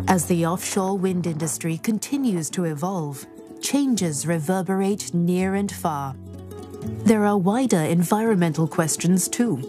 As the offshore wind industry continues to evolve, changes reverberate near and far. There are wider environmental questions too.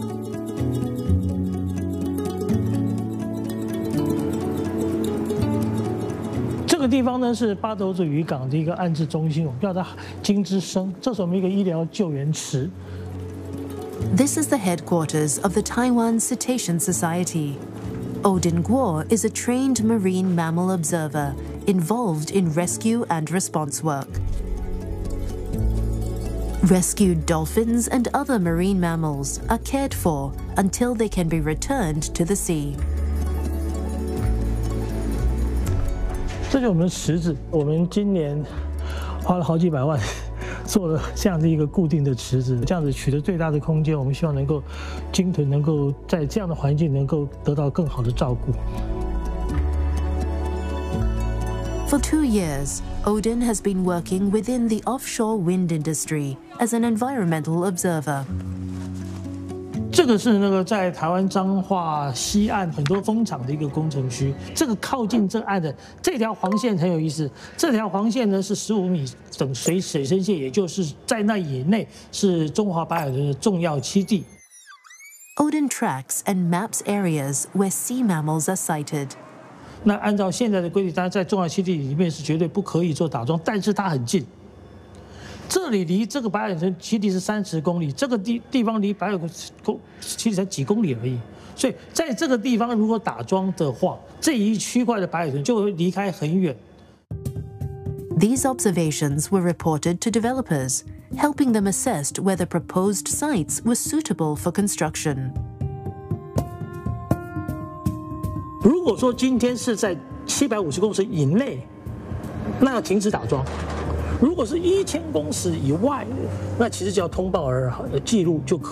这个地方呢是八斗子渔港的一个安置中心，我们叫它金之声。这是我们一个医疗救援池。 This is the headquarters of the Taiwan Cetacean Society. Odin Guo is a trained marine mammal observer involved in rescue and response work. Rescued dolphins and other marine mammals are cared for until they can be returned to the sea. 这就是我们的池子，我们今年花了好几百万做了这样的一个固定的池子，这样子取得最大的空间。我们希望能够鲸豚能够在这样的环境能够得到更好的照顾。 For 2 years, Odin has been working within the offshore wind industry as an environmental observer. 这个是那个在台湾彰化西岸很多风场的一个工程区。这个靠近这岸的这条黄线很有意思，这条黄线呢是15米等水深线，也就是在那以内是中华白海豚的重要栖地。 Odin tracks and maps areas where sea mammals are sighted. 那按照现在的规定，当然在重要栖地里面是绝对不可以做打桩，但是它很近。 这里离这个白海豚栖地是30公里，这个地方离白海豚栖地才几公里而已。所以在这个地方如果打桩的话，这一区块的白海豚就会离开很远。 These observations were reported to developers, helping them assess whether proposed sites were suitable for construction. 如果说今天是在750公尺以内，那要停止打桩。 如果是1000公尺以外，那其实只要通报而记录就可以。